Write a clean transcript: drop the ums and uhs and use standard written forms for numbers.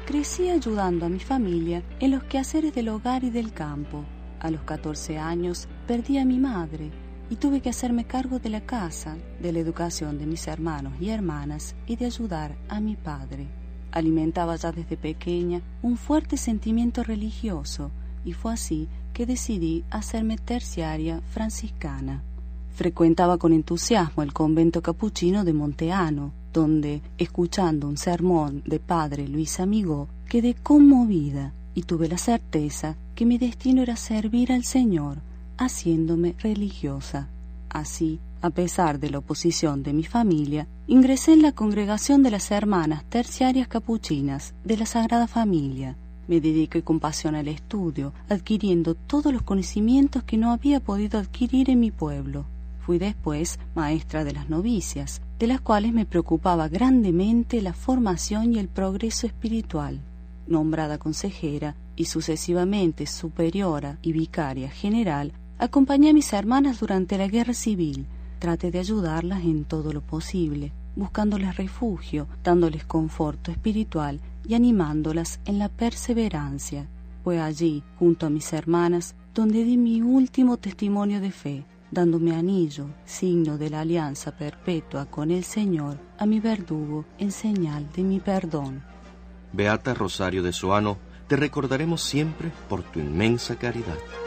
crecí ayudando a mi familia en los quehaceres del hogar y del campo. A los 14 años perdí a mi madre y tuve que hacerme cargo de la casa, de la educación de mis hermanos y hermanas y de ayudar a mi padre. Alimentaba ya desde pequeña un fuerte sentimiento religioso y fue así que decidí hacerme terciaria franciscana. Frecuentaba con entusiasmo el convento capuchino de Monteano, donde, escuchando un sermón de padre Luis Amigó, quedé conmovida y tuve la certeza que mi destino era servir al Señor, haciéndome religiosa. Así, a pesar de la oposición de mi familia, ingresé en la congregación de las Hermanas Terciarias Capuchinas de la Sagrada Familia. Me dediqué con pasión al estudio, adquiriendo todos los conocimientos que no había podido adquirir en mi pueblo. Fui después maestra de las novicias, de las cuales me preocupaba grandemente la formación y el progreso espiritual. Nombrada consejera y sucesivamente superiora y vicaria general, acompañé a mis hermanas durante la guerra civil. Traté de ayudarlas en todo lo posible, buscándoles refugio, dándoles conforto espiritual y animándolas en la perseverancia. Fue allí, junto a mis hermanas, donde di mi último testimonio de fe, dándome anillo, signo de la alianza perpetua con el Señor, a mi verdugo en señal de mi perdón. Beata Rosario de Soano, te recordaremos siempre por tu inmensa caridad.